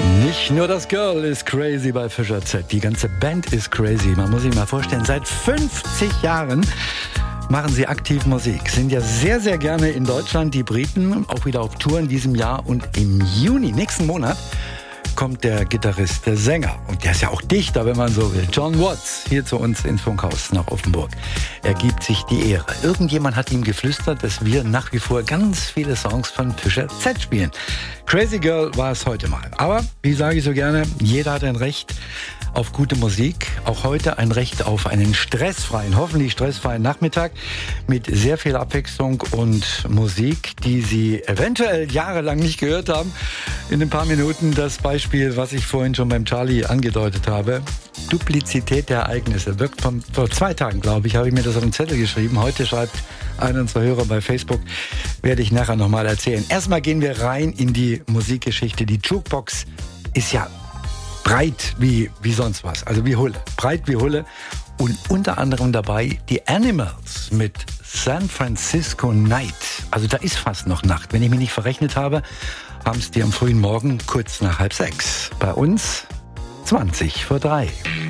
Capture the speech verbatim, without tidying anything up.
Nicht nur das Girl ist crazy bei Fischer Z, die ganze Band ist crazy. Man muss sich mal vorstellen, seit fünfzig Jahren machen sie aktiv Musik. Sind ja sehr, sehr gerne in Deutschland, die Briten, auch wieder auf Tour in diesem Jahr. Und im Juni, nächsten Monat, kommt der Gitarrist, der Sänger. Und der ist ja auch Dichter, wenn man so will. John Watts, hier zu uns ins Funkhaus nach Offenburg. Er gibt sich die Ehre. Irgendjemand hat ihm geflüstert, dass wir nach wie vor ganz viele Songs von Fischer Z spielen. Crazy Girl war es heute mal. Aber, wie sage ich so gerne, jeder hat ein Recht auf gute Musik. Auch heute ein Recht auf einen stressfreien, hoffentlich stressfreien Nachmittag mit sehr viel Abwechslung und Musik, die Sie eventuell jahrelang nicht gehört haben. In ein paar Minuten das Beispiel, was ich vorhin schon beim Charlie angedeutet habe. Duplizität der Ereignisse. Wirkt von, vor zwei Tagen, glaube ich, habe ich mir das auf den Zettel geschrieben. Heute schreibt einer unserer Hörer bei Facebook, werde ich nachher nochmal erzählen. Erstmal gehen wir rein in die Musikgeschichte. Die Jukebox ist ja breit wie, wie sonst was, also wie Hulle. Breit wie Hulle. Und unter anderem dabei die Animals mit San Francisco Night. Also da ist fast noch Nacht. Wenn ich mich nicht verrechnet habe, haben es die am frühen Morgen kurz nach halb sechs. Bei uns zwanzig vor drei.